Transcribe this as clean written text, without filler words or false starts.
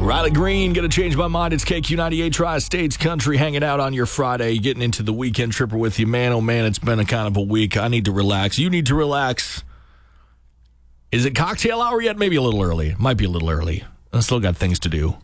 Riley Green, gonna change my mind. It's KQ98 Tri-States Country hanging out on your Friday, getting into the weekend tripper with you. Man, oh man, it's been a kind of a week. I need to relax. You need to relax. Is it cocktail hour yet? Maybe a little early. Might be a little early. I still got things to do.